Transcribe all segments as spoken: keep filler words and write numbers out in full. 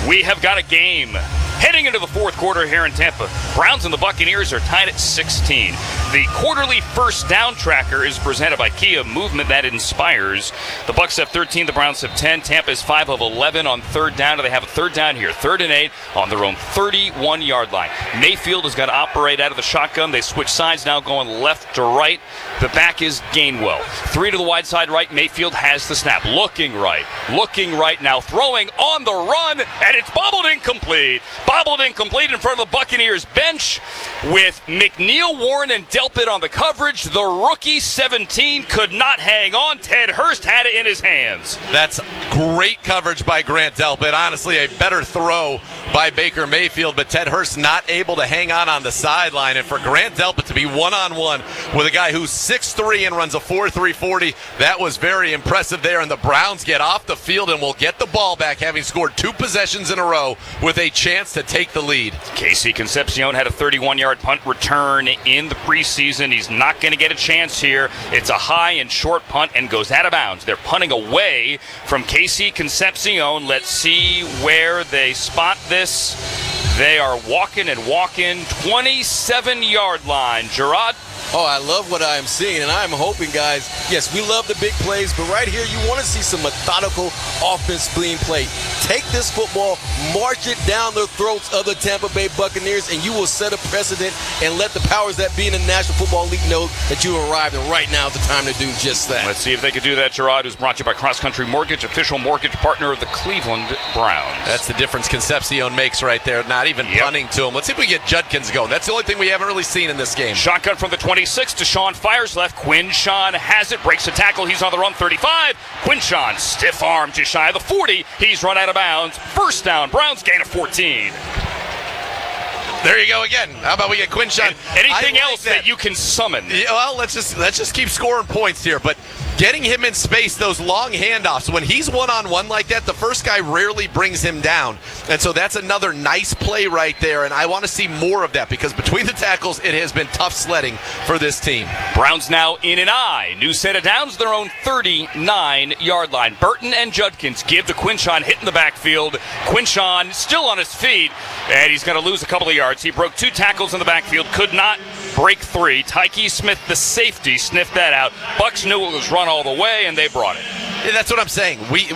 We have got a game heading into the fourth quarter here in Tampa. Browns and the Buccaneers are tied at sixteen. The quarterly first down tracker is presented by Kia, movement that inspires. The Bucs have thirteen, the Browns have ten. Tampa is five of eleven on third down. They have a third down here, third and eight on their own thirty-one-yard line. Mayfield has got to operate out of the shotgun. They switch sides now, going left to right. The back is Gainwell. Three to the wide side right. Mayfield has the snap. Looking right. Looking right now. Throwing on the run, and it's bobbled incomplete. Bobbled incomplete in front of the Buccaneers bench with McNeil, Warren, and Delpit on the coverage. The rookie seventeen could not hang on. Ted Hurst had it in his hands. That's great coverage by Grant Delpit. Honestly, a better throw by Baker Mayfield, but Ted Hurst not able to hang on on the sideline. And for Grant Delpit to be one-on-one with a guy who's six three and runs a four three forty, that was very impressive there. And the Browns get off the field and will get the ball back, having scored two possessions in a row with a chance to take the lead. Casey Concepcion had a thirty-one-yard punt return in the preseason. He's not going to get a chance here. It's a high and short punt and goes out of bounds. They're punting away from Casey Concepcion. Let's see where they spot this. They are walking and walking. twenty-seven-yard line. Gerard? Oh, I love what I'm seeing, and I'm hoping, guys, yes, we love the big plays, but right here you want to see some methodical offense being played. Take this football, march it down the throats of the Tampa Bay Buccaneers, and you will set a precedent and let the powers that be in the National Football League know that you arrived, and right now is the time to do just that. Let's see if they can do that. Gerard is brought to you by Cross Country Mortgage, official mortgage partner of the Cleveland Browns. That's the difference Concepcion makes right there, not even Yep. punting to him. Let's see if we get Judkins going. That's the only thing we haven't really seen in this game. Shotgun from the twenty-six. Deshaun fires left. Quinshon has it. Breaks a tackle. He's on the run. thirty-five. Quinshon, stiff arm just shy of the forty. He's run out of bounds. First down. Browns gain of fourteen. There you go again. How about we get Quinshon? Anything like else that. that you can summon? Yeah, well, let's just let's just keep scoring points here. But getting him in space, those long handoffs, when he's one-on-one like that, the first guy rarely brings him down. And so that's another nice play right there, and I want to see more of that because between the tackles, it has been tough sledding for this team. Browns now in an eye. New set of downs, their own thirty-nine-yard line. Burton and Judkins give to Quinshon, hit in the backfield. Quinshon still on his feet, and he's going to lose a couple of yards. He broke two tackles in the backfield, could not break three. Tyke Smith, the safety, sniffed that out. Bucks knew it was run all the way, and they brought it. Yeah, that's what I'm saying. We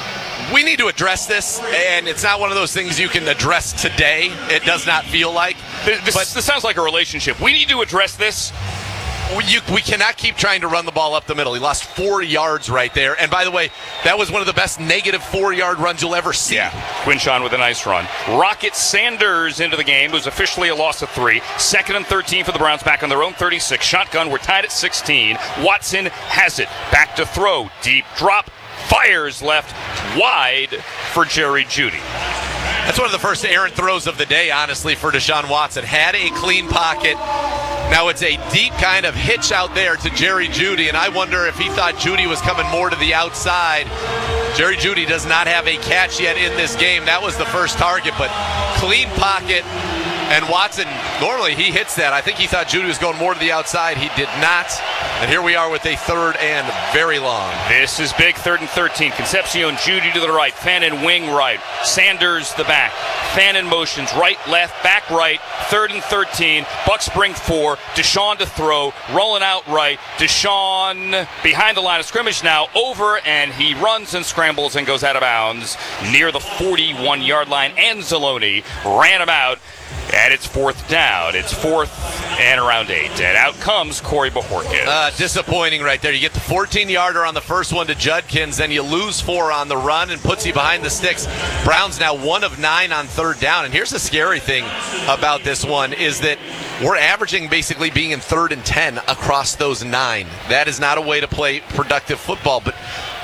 we need to address this, and it's not one of those things you can address today. It does not feel like. This, this, but this sounds like a relationship. We need to address this. We, you, we cannot keep trying to run the ball up the middle. He lost four yards right there. And by the way, that was one of the best negative four-yard runs you'll ever see. Yeah, Quinshon with a nice run. Rocket Sanders into the game. It was officially a loss of three. Second and thirteen for the Browns back on their own thirty-six. Shotgun, we're tied at sixteen. Watson has it. Back to throw. Deep drop. Fires left wide for Jerry Jeudy. That's one of the first errant throws of the day, honestly, for Deshaun Watson. Had a clean pocket. Now it's a deep kind of hitch out there to Jerry Jeudy, and I wonder if he thought Jeudy was coming more to the outside. Jerry Jeudy does not have a catch yet in this game. That was the first target, but clean pocket. And Watson, normally he hits that. I think he thought Jeudy was going more to the outside. He did not. And here we are with a third and very long. This is big, third and thirteen. Concepcion, Jeudy to the right. Fannin wing right. Sanders the back. Fannin motions right, left, back right. Third and thirteen. Bucks bring four. Deshaun to throw. Rolling out right. Deshaun behind the line of scrimmage now. Over, and he runs and scrambles and goes out of bounds near the forty-one-yard line. Anzalone ran him out. And it's fourth down. It's fourth and around eight. And out comes Corey Bojorquez. Uh, disappointing right there. You get the fourteen-yarder on the first one to Judkins, then you lose four on the run and puts you behind the sticks. Browns now one of nine on third down. And here's the scary thing about this one is that we're averaging basically being in third and ten across those nine. That is not a way to play productive football, but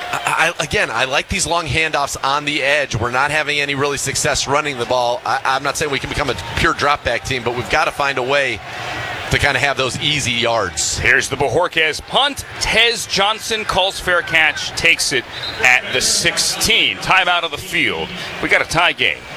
I, again, I like these long handoffs on the edge. We're not having any really success running the ball. I, I'm not saying we can become a pure drop-back team, but we've got to find a way to kind of have those easy yards. Here's the Bojorquez punt. Tez Johnson calls fair catch, takes it at the sixteen. Time out of the field. We got a tie game.